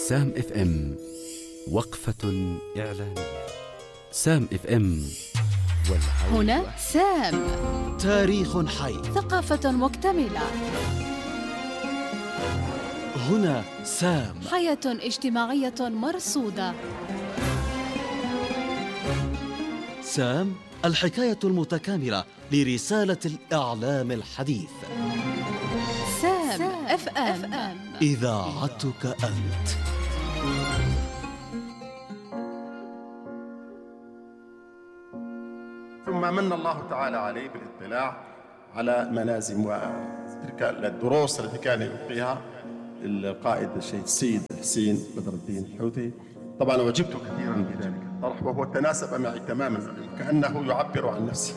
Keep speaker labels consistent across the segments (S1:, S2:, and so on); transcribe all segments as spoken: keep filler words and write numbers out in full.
S1: سام اف ام، وقفة إعلانية. سام اف ام،
S2: هنا سام،
S3: تاريخ حي،
S2: ثقافة مكتملة.
S3: هنا سام،
S2: حياة اجتماعية مرصودة.
S3: سام، الحكاية المتكاملة لرسالة الإعلام الحديث.
S2: سام اف ام،
S3: إذاعتك أنت.
S4: ثم من الله تعالى عليه بالاطلاع على منازم وتلك الدروس التي كان يلقيها القائد الشيخ السيد حسين بدر الدين الحوثي. طبعا وجبت كثيرا بذلك الطرح، وهو تناسب معي تماما، كأنه يعبر عن نفسه.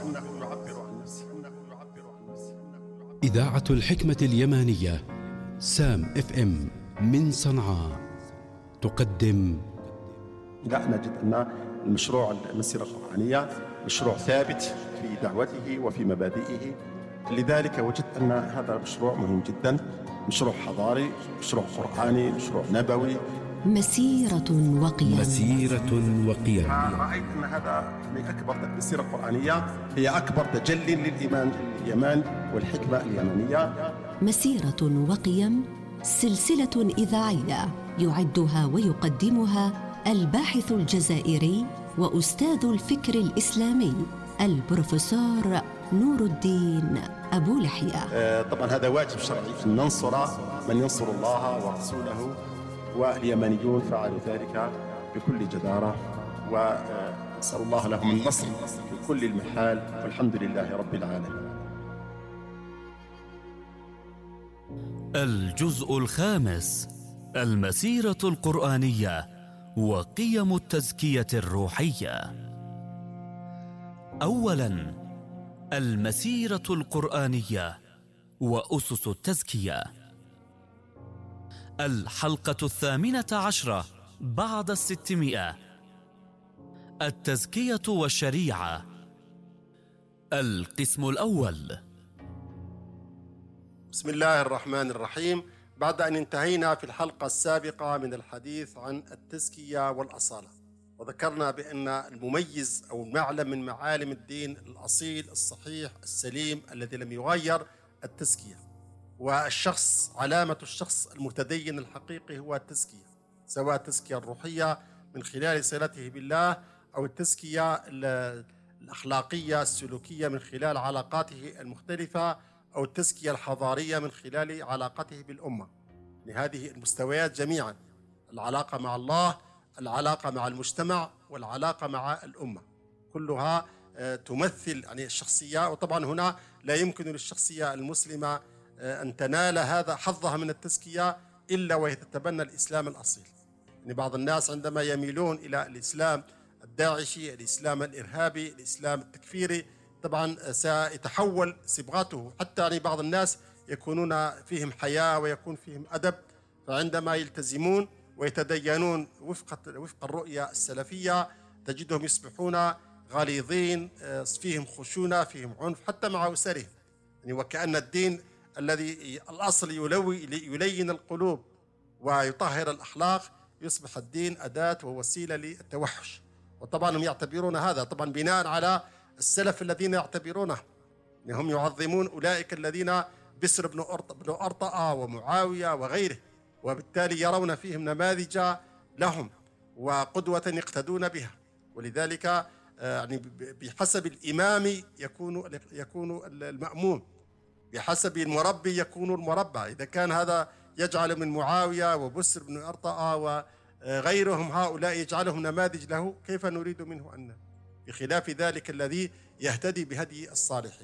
S1: إذاعة الحكمة اليمانية سام اف ام من صنعاء تقدم.
S4: لا نجد أن المشروع المسيرة القرآنية مشروع ثابت في دعوته وفي مبادئه، لذلك وجدت أن هذا مشروع مهم جدا، مشروع حضاري، مشروع قرآني، مشروع نبوي.
S5: مسيرة وقيم.
S1: مسيرة وقيم.
S4: رأيت أن هذا من أكبر المسيرة القرآنية، هي أكبر تجلي للإيمان اليمان والحكمة اليمانية.
S5: مسيرة وقيم، سلسلة إذاعية يعدها ويقدمها الباحث الجزائري وأستاذ الفكر الإسلامي البروفيسور نور الدين أبو لحية.
S4: آه طبعا هذا واجب شرعي أن ننصر من ينصر الله ورسوله، واليمنيون فعلوا ذلك بكل جدارة، ونسأل الله لهم النصر في كل المحال، والحمد لله رب العالمين.
S6: الجزء الخامس: المسيرة القرآنية وقيم التزكية الروحية. أولاً، المسيرة القرآنية وأسس التزكية. الحلقة الثامنة عشرة بعد الستمائة. التزكية والشريعة. القسم الأول.
S4: بسم الله الرحمن الرحيم. بعد أن انتهينا في الحلقة السابقة من الحديث عن التزكية والأصالة، وذكرنا بأن المميز أو المعلم من معالم الدين الأصيل الصحيح السليم الذي لم يغير التزكية، والشخص علامة الشخص المتدين الحقيقي هو التزكية، سواء التزكية الروحية من خلال صلته بالله، أو التزكية الأخلاقية السلوكية من خلال علاقاته المختلفة، أو التزكية الحضارية من خلال علاقته بالأمة. لهذه المستويات جميعا: العلاقة مع الله، العلاقة مع المجتمع، والعلاقة مع الأمة، كلها تمثل يعني الشخصية. وطبعا هنا لا يمكن للشخصية المسلمة أن تنال هذا حظها من التزكية إلا وهي تتبنى الإسلام الأصيل. يعني بعض الناس عندما يميلون إلى الإسلام الداعشي، الإسلام الإرهابي، الإسلام التكفيري، طبعا سيتحول صبغته، حتى يعني بعض الناس يكونون فيهم حياة ويكون فيهم أدب، فعندما يلتزمون ويتدينون وفق وفق الرؤية السلفية تجدهم يصبحون غليظين، فيهم خشونة، فيهم عنف، حتى مع أسرهم. يعني وكأن الدين الذي الأصل يلوي يلين القلوب ويطهر الأخلاق يصبح الدين أداة ووسيلة للتوحش. وطبعا هم يعتبرون هذا طبعا بناء على السلف الذين يعتبرونه، يعني هم يعظمون أولئك الذين بسر بن أرطأ ومعاوية وغيره، وبالتالي يرون فيهم نماذج لهم وقدوة يقتدون بها. ولذلك يعني بحسب الإمام يكون يكون المأموم، بحسب المربي يكون المربى. إذا كان هذا يجعل من معاوية وبسر بن أرطأ وغيرهم هؤلاء يجعلهم نماذج له، كيف نريد منه أن بخلاف ذلك الذي يهتدي بهدي الصالحين؟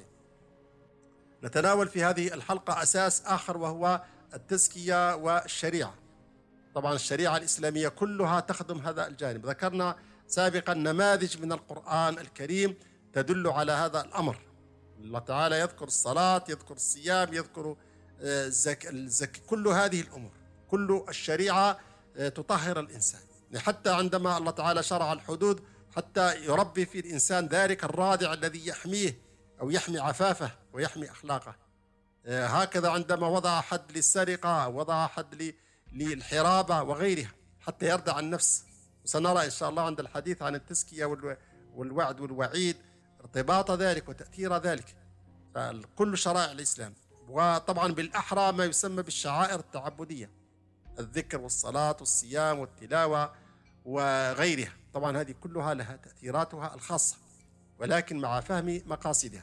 S4: نتناول في هذه الحلقة أساس آخر، وهو التزكية والشريعة. طبعا الشريعة الإسلامية كلها تخدم هذا الجانب. ذكرنا سابقا نماذج من القرآن الكريم تدل على هذا الأمر. الله تعالى يذكر الصلاة، يذكر الصيام، يذكر الزك... الزك... كل هذه الأمور، كل الشريعة تطهر الإنسان. حتى عندما الله تعالى شرع الحدود حتى يربي في الإنسان ذلك الرادع الذي يحميه أو يحمي عفافه ويحمي أخلاقه. هكذا عندما وضع حد للسرقة، وضع حد للحرابة وغيرها، حتى يردع النفس. وسنرى إن شاء الله عند الحديث عن التزكية والوعد والوعيد ارتباط ذلك وتأثير ذلك. فكل شرائع الإسلام، وطبعا بالأحرى ما يسمى بالشعائر التعبدية، الذكر والصلاة والصيام والتلاوة وغيرها، طبعا هذه كلها لها تأثيراتها الخاصة ولكن مع فهم مقاصدها.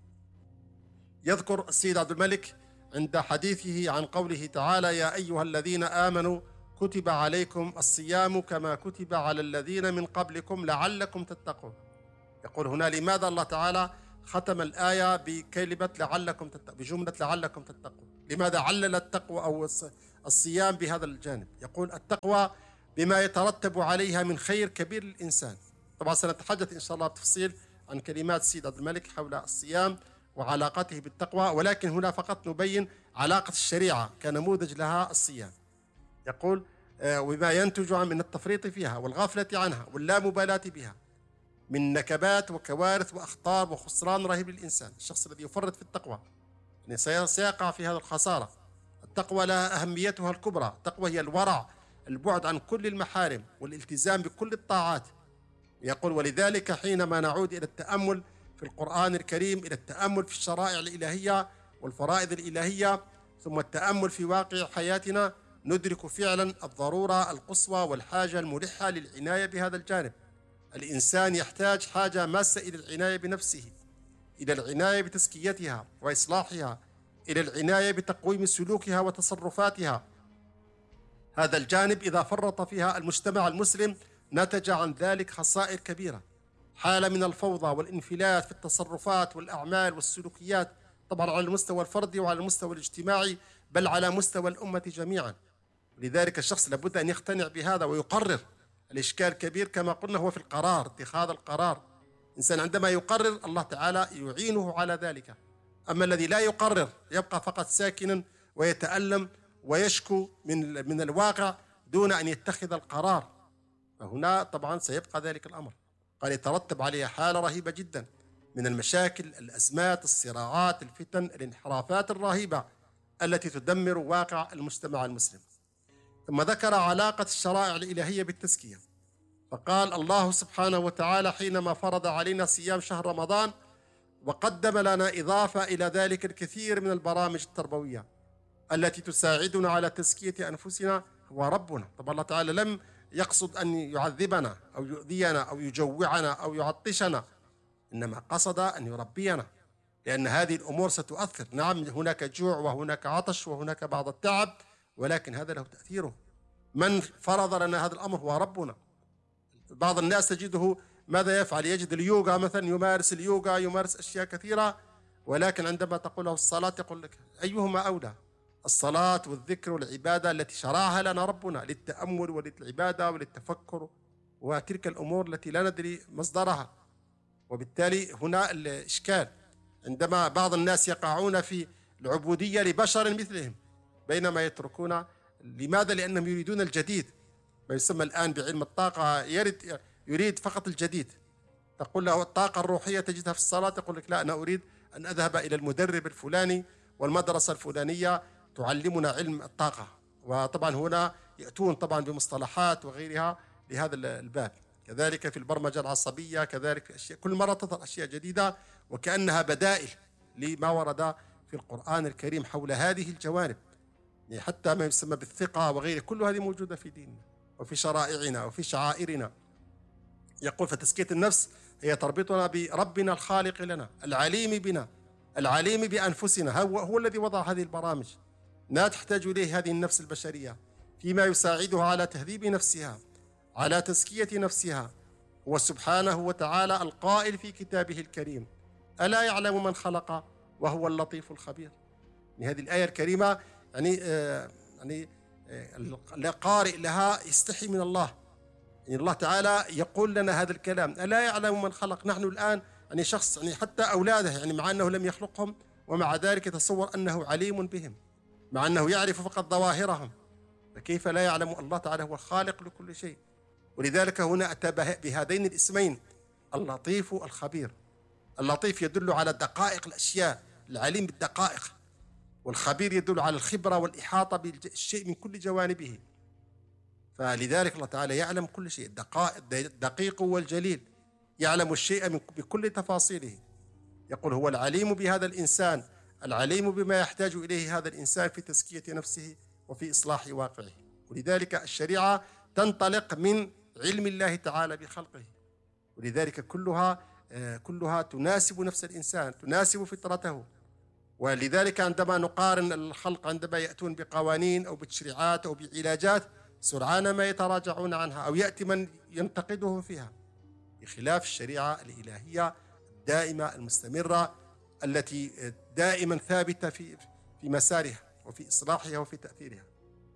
S4: يذكر السيد عبد الملك عند حديثه عن قوله تعالى: يا أيها الذين آمنوا كتب عليكم الصيام كما كتب على الذين من قبلكم لعلكم تتقون. يقول هنا لماذا الله تعالى ختم الآية بكلمة لعلكم تتقون، بجملة لعلكم تتقون؟ لماذا علل التقوى أو الصيام بهذا الجانب؟ يقول التقوى بما يترتب عليها من خير كبير للإنسان. طبعا سنتحدث إن شاء الله بتفصيل عن كلمات السيد عبد الملك حول الصيام وعلاقته بالتقوى، ولكن هنا فقط نبين علاقة الشريعة كنموذج لها الصيام. يقول وما ينتج من التفريط فيها والغفلة عنها واللامبالاة بها من نكبات وكوارث وأخطار وخسران رهيب للإنسان. الشخص الذي يفرط في التقوى يعني سيقع في هذه الخسارة. التقوى لها أهميتها الكبرى. التقوى هي الورع، البعد عن كل المحارم والالتزام بكل الطاعات. يقول ولذلك حينما نعود إلى التأمل في القرآن الكريم، إلى التأمل في الشرائع الإلهية والفرائض الإلهية، ثم التأمل في واقع حياتنا، ندرك فعلا الضرورة القصوى والحاجة الملحة للعناية بهذا الجانب. الإنسان يحتاج حاجة ماسة إلى العناية بنفسه، إلى العناية بتزكيتها وإصلاحها، إلى العناية بتقويم سلوكها وتصرفاتها. هذا الجانب إذا فرط فيها المجتمع المسلم نتج عن ذلك خسائر كبيرة، حالة من الفوضى والانفلات في التصرفات والأعمال والسلوكيات، طبعا على المستوى الفردي وعلى المستوى الاجتماعي، بل على مستوى الأمة جميعا. لذلك الشخص لابد أن يقتنع بهذا ويقرر. الإشكال كبير كما قلنا هو في القرار، اتخاذ القرار. الإنسان عندما يقرر الله تعالى يعينه على ذلك، أما الذي لا يقرر يبقى فقط ساكنا ويتألم ويشكو من من الواقع دون أن يتخذ القرار، فهنا طبعا سيبقى ذلك الأمر. قد يترتب عليه حالة رهيبة جدا من المشاكل، الأزمات، الصراعات، الفتن، الانحرافات الرهيبة التي تدمر واقع المجتمع المسلم. ثم ذكر علاقة الشرائع الإلهية بالتزكية، فقال الله سبحانه وتعالى حينما فرض علينا صيام شهر رمضان وقدم لنا إضافة إلى ذلك الكثير من البرامج التربوية التي تساعدنا على تزكية أنفسنا، هو ربنا. طبعا الله تعالى لم يقصد أن يعذبنا أو يؤذينا أو يجوعنا أو يعطشنا، إنما قصد أن يربينا، لأن هذه الأمور ستؤثر. نعم هناك جوع وهناك عطش وهناك بعض التعب، ولكن هذا له تأثيره. من فرض لنا هذا الأمر هو ربنا. بعض الناس تجده ماذا يفعل؟ يجد اليوغا مثلا، يمارس اليوغا، يمارس أشياء كثيرة، ولكن عندما تقول له الصلاة يقول لك أيهما أولى؟ الصلاة والذكر والعبادة التي شرعها لنا ربنا للتأمل وللعبادة وللتفكر وتلك الأمور التي لا ندري مصدرها. وبالتالي هنا الإشكال عندما بعض الناس يقعون في العبودية لبشر مثلهم بينما يتركون. لماذا؟ لأنهم يريدون الجديد، ما يسمى الآن بعلم الطاقة، يريد يريد فقط الجديد. تقول له الطاقة الروحية تجدها في الصلاة، يقول لك لا، أنا أريد أن أذهب إلى المدرب الفلاني والمدرسة الفلانية تعلمنا علم الطاقة. وطبعا هنا يأتون طبعا بمصطلحات وغيرها لهذا الباب. كذلك في البرمجة العصبية، كذلك أشياء، كل مرة تظهر أشياء جديدة وكأنها بدائل لما ورد في القرآن الكريم حول هذه الجوانب. يعني حتى ما يسمى بالثقة وغيره، كل هذه موجودة في ديننا وفي شرائعنا وفي شعائرنا. يقول فتزكية النفس هي تربطنا بربنا الخالق لنا، العليم بنا، العليم بأنفسنا، هو, هو الذي وضع هذه البرامج. لا تحتاج إليه هذه النفس البشرية فيما يساعدها على تهذيب نفسها، على تزكية نفسها. هو سبحانه وتعالى القائل في كتابه الكريم: ألا يعلم من خلق وهو اللطيف الخبير. يعني هذه الآية الكريمة يعني آه يعني آه القارئ لها يستحي من الله. يعني الله تعالى يقول لنا هذا الكلام: ألا يعلم من خلق. نحن الآن يعني شخص يعني حتى أولاده يعني مع أنه لم يخلقهم ومع ذلك يتصور أنه عليم بهم، مع أنه يعرف فقط ظواهرهم، فكيف لا يعلم؟ الله تعالى هو الخالق لكل شيء. ولذلك هنا أتى بهذين الاسمين، اللطيف الخبير. اللطيف يدل على دقائق الأشياء، العليم بالدقائق، والخبير يدل على الخبرة والإحاطة بالشيء من كل جوانبه. فلذلك الله تعالى يعلم كل شيء، الدقيق والجليل، يعلم الشيء بكل تفاصيله. يقول هو العليم بهذا الإنسان، العليم بما يحتاج إليه هذا الإنسان في تزكية نفسه وفي إصلاح واقعه. ولذلك الشريعة تنطلق من علم الله تعالى بخلقه، ولذلك كلها كلها تناسب نفس الإنسان، تناسب فطرته. ولذلك عندما نقارن الخلق عندما يأتون بقوانين أو بتشريعات أو بعلاجات سرعان ما يتراجعون عنها أو يأتي من ينتقدهم فيها، بخلاف الشريعة الإلهية الدائمة المستمرة التي دائما ثابتة في في مسارها وفي إصلاحها وفي تأثيرها.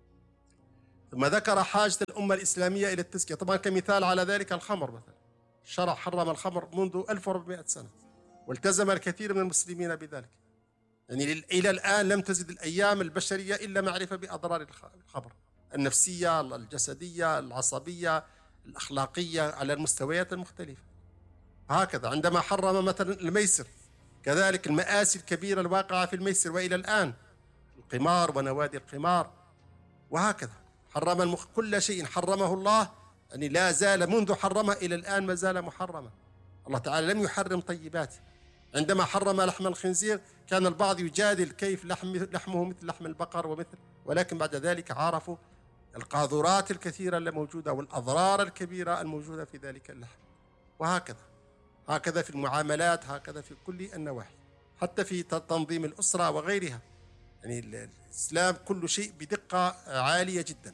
S4: ثم ذكر حاجة الأمة الإسلامية إلى التزكية. طبعا كمثال على ذلك الخمر مثلا، الشرع حرم الخمر منذ ألف وأربعمائة سنة، والتزم الكثير من المسلمين بذلك. يعني إلى الآن لم تزد الأيام البشرية إلا معرفة بأضرار الخمر النفسية، الجسدية، العصبية، الأخلاقية على المستويات المختلفة. هكذا عندما حرم مثلا الميسر، كذلك المآسي الكبيرة الواقعة في الميسر وإلى الآن، القمار ونوادي القمار، وهكذا حرم المخ... كل شيء حرمه الله، يعني لا زال منذ حرمه إلى الآن ما زال محرما. الله تعالى لم يحرم طيبات. عندما حرم لحم الخنزير كان البعض يجادل كيف لحم لحمه مثل لحم البقر ومثل، ولكن بعد ذلك عرفوا القاذورات الكثيرة الموجودة والأضرار الكبيرة الموجودة في ذلك اللحم. وهكذا هكذا في المعاملات، هكذا في كل النواحي، حتى في تنظيم الأسرة وغيرها. يعني الإسلام كل شيء بدقة عالية جدا.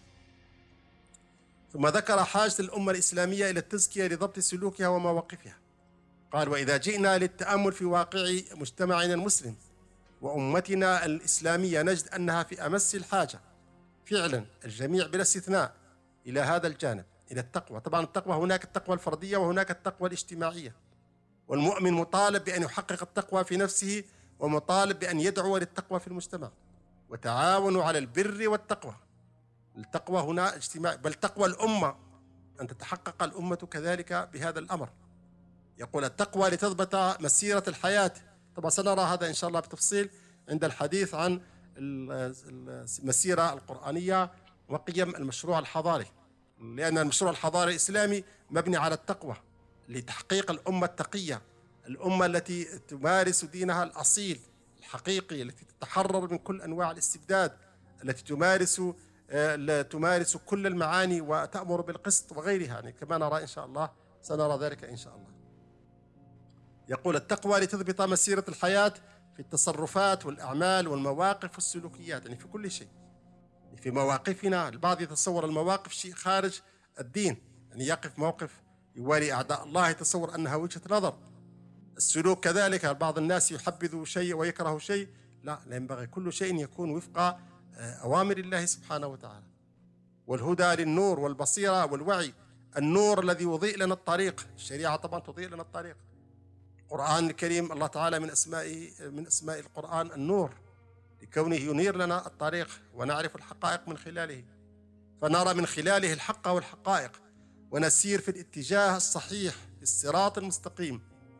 S4: ثم ذكر حاجة الأمة الإسلامية إلى التزكية لضبط سلوكها ومواقفها. قال وإذا جئنا للتأمل في واقع مجتمعنا المسلم وأمتنا الإسلامية نجد أنها في أمس الحاجة فعلا الجميع بلا استثناء إلى هذا الجانب، إلى التقوى. طبعا التقوى هناك التقوى الفردية وهناك التقوى الاجتماعية، والمؤمن مطالب بأن يحقق التقوى في نفسه ومطالب بأن يدعو للتقوى في المجتمع. وتعاونوا على البر والتقوى. التقوى هنا اجتماع، بل تقوى الأمة، أن تتحقق الأمة كذلك بهذا الأمر. يقول التقوى لتضبط مسيرة الحياة. طبعا سنرى هذا إن شاء الله بتفصيل عند الحديث عن المسيرة القرآنية وقيم المشروع الحضاري، لأن المشروع الحضاري الإسلامي مبني على التقوى لتحقيق الأمة التقية، الأمة التي تمارس دينها الأصيل الحقيقي، التي تتحرر من كل أنواع الاستبداد، التي تمارس تمارس كل المعاني وتأمر بالقسط وغيرها، يعني كما نرى إن شاء الله، سنرى ذلك إن شاء الله. يقول التقوى لتضبط مسيرة الحياة في التصرفات والأعمال والمواقف والسلوكيات، يعني في كل شيء، في مواقفنا. البعض يتصور المواقف شيء خارج الدين، يعني يقف موقف يوالي أعداء الله يتصور أنها وجهة نظر. السلوك كذلك، بعض الناس يحبذ شيء ويكره شيء، لا، لا ينبغي كل شيء يكون وفق أوامر الله سبحانه وتعالى. والهدى للنور والبصيرة والوعي، النور الذي يضيء لنا الطريق، الشريعة طبعا تضيء لنا الطريق. القرآن الكريم الله تعالى من أسمائه من أسماء القرآن النور، لكونه ينير لنا الطريق ونعرف الحقائق من خلاله، فنرى من خلاله الحق والحقائق ونسير في الاتجاه الصحيح في الصراط المستقيم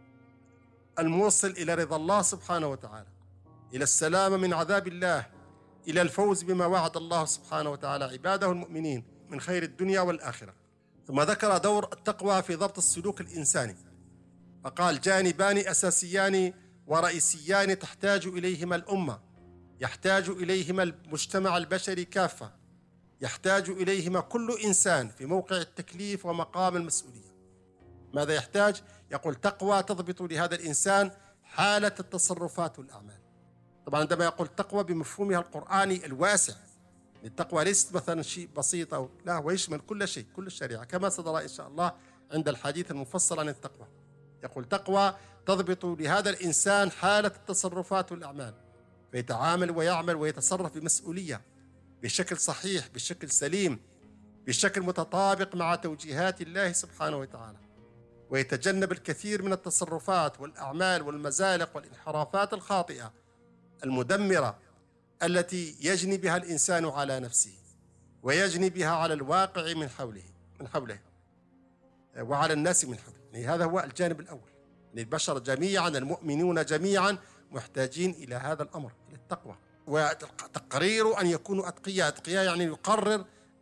S4: الموصل إلى رضا الله سبحانه وتعالى، إلى السلامة من عذاب الله، إلى الفوز بما وعد الله سبحانه وتعالى عباده المؤمنين من خير الدنيا والآخرة. ثم ذكر دور التقوى في ضبط السلوك الإنساني، فقال جانبان أساسيان ورئيسيان تحتاج إليهما الأمة، يحتاج إليهما المجتمع البشري كافة، يحتاج إليهما كل إنسان في موقع التكليف ومقام المسؤولية. ماذا يحتاج؟ يقول تقوى تضبط لهذا الإنسان حالة التصرفات والأعمال. طبعا عندما يقول تقوى بمفهومها القرآني الواسع، التقوى ليست مثلا شيء بسيط أو لا، ويشمل كل شيء، كل الشريعة، كما سنرى إن شاء الله عند الحديث المفصل عن التقوى. يقول تقوى تضبط لهذا الإنسان حالة التصرفات والأعمال، فيتعامل ويعمل ويتصرف بمسؤولية، بشكل صحيح، بشكل سليم، بشكل متطابق مع توجيهات الله سبحانه وتعالى، ويتجنب الكثير من التصرفات والأعمال والمزالق والانحرافات الخاطئة المدمرة التي يجني بها الإنسان على نفسه ويجني بها على الواقع من حوله من حوله وعلى الناس من حوله. يعني هذا هو الجانب الأول، يعني البشر جميعا، المؤمنون جميعا محتاجين إلى هذا الأمر، إلى التقوى، وتقرير أن يكونوا أتقياء. أتقياء يعني يقرر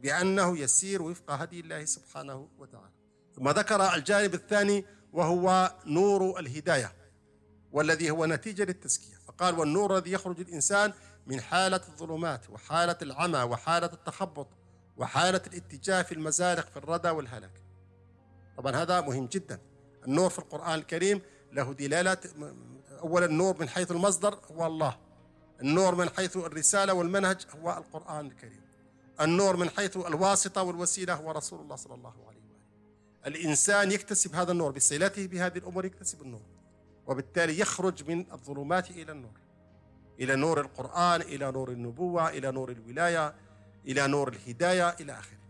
S4: بأنه يسير وفق هدي الله سبحانه وتعالى. ثم ذكر الجانب الثاني وهو نور الهداية، والذي هو نتيجة للتزكية، فقال والنور الذي يخرج الإنسان من حالة الظلمات وحالة العمى وحالة التخبط وحالة الاتجاه في المزالق في الردى والهلاك. طبعا هذا مهم جدا. النور في القرآن الكريم له دلالات. أولا النور من حيث المصدر هو الله، النور من حيث الرسالة والمنهج هو القرآن الكريم، النور من حيث الواسطة والوسيلة هو رسول الله صلى الله عليه وآله. الإنسان يكتسب هذا النور بصلته بهذه الأمور، يكتسب النور، وبالتالي يخرج من الظلمات إلى النور، إلى نور القرآن، إلى نور النبوة، إلى نور الولاية، إلى نور الهداية، إلى آخره.